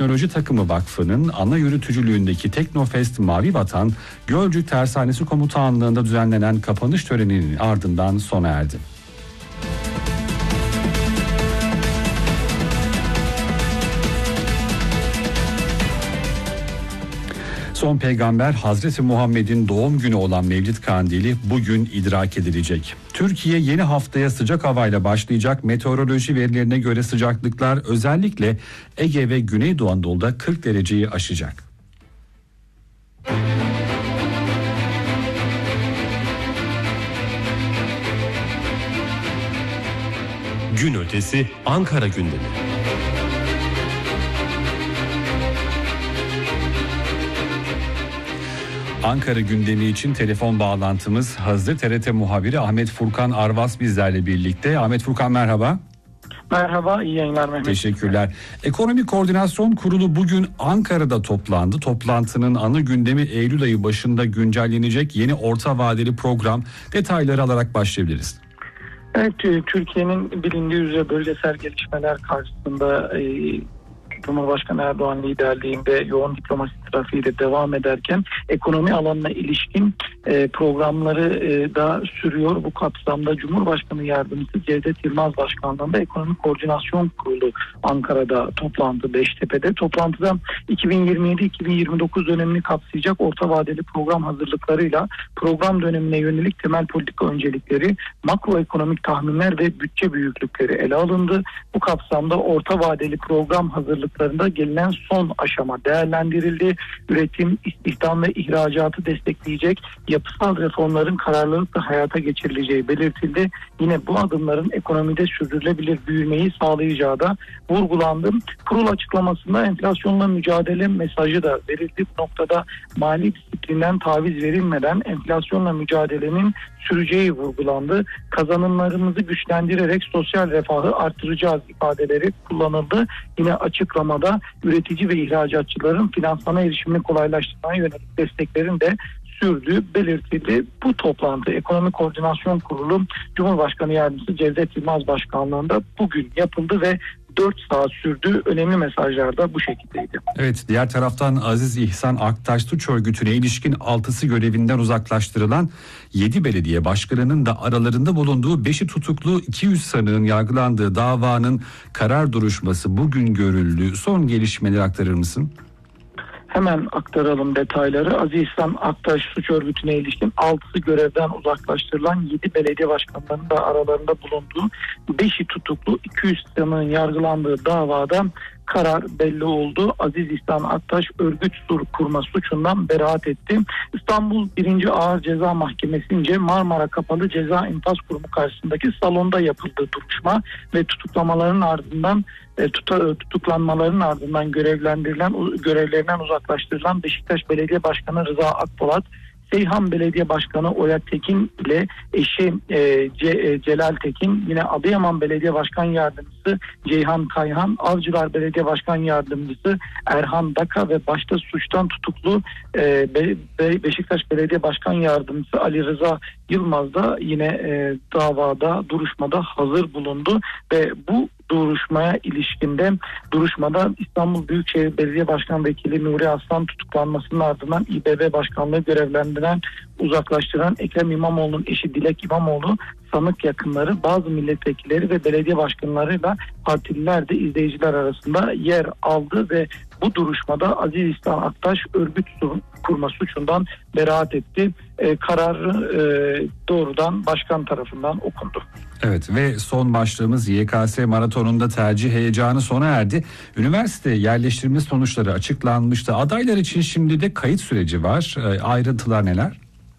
Teknoloji Takımı Vakfı'nın ana yürütücülüğündeki Teknofest Mavi Vatan, Gölcük Tersanesi Komutanlığı'nda düzenlenen kapanış töreninin ardından sona erdi. Son peygamber Hazreti Muhammed'in doğum günü olan Mevlid Kandili bugün idrak edilecek. Türkiye yeni haftaya sıcak havayla başlayacak. Meteoroloji verilerine göre sıcaklıklar özellikle Ege ve Güneydoğu Anadolu'da 40 dereceyi aşacak. Gün ötesi Ankara gündemi. Ankara gündemi için telefon bağlantımız hazır. TRT muhabiri Ahmet Furkan Arvas bizlerle birlikte. Ahmet Furkan merhaba. Merhaba, iyi yayınlar Mehmet. Teşekkürler. Ekonomi Koordinasyon Kurulu bugün Ankara'da toplandı. Toplantının ana gündemi Eylül ayı başında güncellenecek yeni orta vadeli program. Detayları alarak başlayabiliriz. Evet, Türkiye'nin bilindiği üzere bölgesel gelişmeler karşısında Cumhurbaşkanı Erdoğan liderliğinde yoğun diplomasi trafiğiyle devam ederken ekonomi alanına ilişkin programları da sürüyor. Bu kapsamda Cumhurbaşkanı Yardımcısı Cevdet Yılmaz Başkanlığı'nda Ekonomi Koordinasyon Kurulu Ankara'da toplantı Beştepe'de. Toplantıda 2027-2029 dönemini kapsayacak orta vadeli program hazırlıklarıyla program dönemine yönelik temel politika öncelikleri, makroekonomik tahminler ve bütçe büyüklükleri ele alındı. Bu kapsamda orta vadeli program hazırlıklarında gelinen son aşama değerlendirildi. Üretim, istihdam ve ihracatı destekleyecek yapısal reformların kararlılıkla hayata geçirileceği belirtildi. Yine bu adımların ekonomide sürdürülebilir büyümeyi sağlayacağı da vurgulandı. Kurul açıklamasında enflasyonla mücadele mesajı da verildi. Bu noktada mali disiplinden taviz verilmeden enflasyonla mücadelenin süreceği vurgulandı. Kazanımlarımızı güçlendirerek sosyal refahı artıracağız ifadeleri kullanıldı. Yine açıklamada üretici ve ihracatçıların finansmana erişimini kolaylaştırmaya yönelik desteklerin de sürdüğü belirtildi. Bu toplantı Ekonomi Koordinasyon Kurulu Cumhurbaşkanı Yardımcısı Cevdet Yılmaz Başkanlığı'nda bugün yapıldı ve 4 saat sürdü. Önemli mesajlar da bu şekildeydi. Evet, diğer taraftan Aziz İhsan Aktaş suç örgütüne ilişkin 6'sı görevinden uzaklaştırılan 7 belediye başkanının da aralarında bulunduğu 5'i tutuklu 200 sanığın yargılandığı davanın karar duruşması bugün görüldü. Son gelişmeleri aktarır mısın? Hemen aktaralım detayları. Aziz İhsan Aktaş suç örgütüne ilişkin 6'sı görevden uzaklaştırılan 7 belediye başkanlarının da aralarında bulunduğu 5'i tutuklu 200 sanığın yargılandığı davada karar belli oldu. Aziz İhsan Aktaş örgüt kurma suçundan beraat etti. İstanbul 1. Ağır Ceza Mahkemesi'nce Marmara Kapalı Ceza İnfaz Kurumu karşısındaki salonda yapıldı duruşma ve tutuklanmaların ardından görevlerinden uzaklaştırılan Beşiktaş Belediye Başkanı Rıza Akpolat, Seyhan Belediye Başkanı Oya Tekin ile eşi Celal Tekin, yine Adıyaman Belediye Başkan Yardımcısı Ceyhan Kayhan, Avcılar Belediye Başkan Yardımcısı Erhan Daka ve başta suçtan tutuklu Beşiktaş Belediye Başkan Yardımcısı Ali Rıza Yılmaz da yine duruşmada hazır bulundu ve bu duruşmaya ilişkinde duruşmada İstanbul Büyükşehir Belediye Başkan Vekili Nuri Aslan tutuklanmasının ardından İBB Başkanlığı görevlendiren uzaklaştıran Ekrem İmamoğlu'nun eşi Dilek İmamoğlu, sanık yakınları, bazı milletvekilleri ve belediye başkanlarıyla partililer de izleyiciler arasında yer aldı ve bu duruşmada Aziz İhsan Aktaş örgüt kurma suçundan beraat etti. Kararı doğrudan başkan tarafından okundu. Evet ve son başlığımız YKS maratonunda tercih heyecanı sona erdi. Üniversite yerleştirme sonuçları açıklanmıştı. Adaylar için şimdi de kayıt süreci var. Ayrıntılar neler?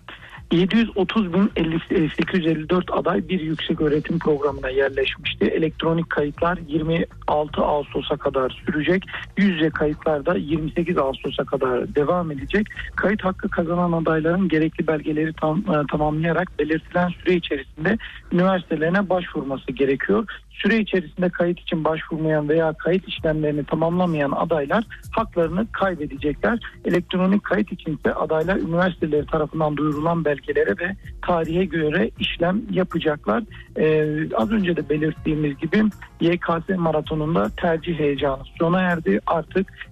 730.854 aday bir yüksek öğretim programına yerleşmişti. Elektronik kayıtlar 26 Ağustos'a kadar sürecek. Yüz yüze kayıtlar da 28 Ağustos'a kadar devam edecek. Kayıt hakkı kazanan adayların gerekli belgeleri tamamlayarak belirtilen süre içerisinde üniversitelerine başvurması gerekiyor. Süre içerisinde kayıt için başvurmayan veya kayıt işlemlerini tamamlamayan adaylar haklarını kaybedecekler. Elektronik kayıt içinse adaylar üniversiteleri tarafından duyurulan belgelere ve tarihe göre işlem yapacaklar. Az önce de belirttiğimiz gibi YKS maratonunda tercih heyecanı sona erdi. Artık